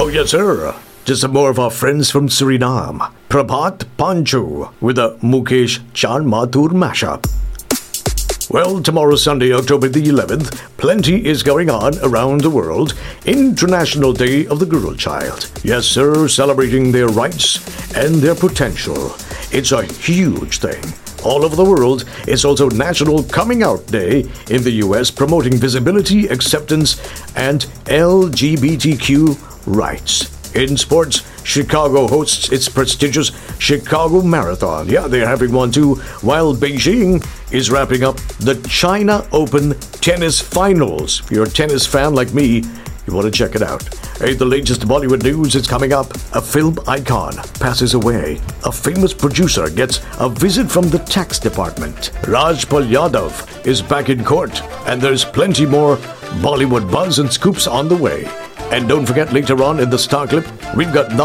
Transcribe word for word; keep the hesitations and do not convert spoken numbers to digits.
Oh, yes, sir. Just some more of our friends from Suriname. Prabhat Panchu with a Mukesh Chan Mathur mashup. Well, tomorrow, Sunday, October the eleventh, plenty is going on around the world. International Day of the Girl Child. Yes, sir, celebrating their rights and their potential. It's a huge thing. All over the world, it's also National Coming Out Day in the U S, promoting visibility, acceptance, and L G B T Q rights. In sports, Chicago hosts its prestigious Chicago Marathon. Yeah, they're having one too, while Beijing is wrapping up the China Open Tennis Finals. If you're a tennis fan like me, you want to check it out. Hey, the latest Bollywood news is coming up. A film icon passes away. A famous producer gets a visit from the tax department. Rajpal Yadav is back in court, and there's plenty more Bollywood buzz and scoops on the way. And don't forget, later on in the Star Clip, we've got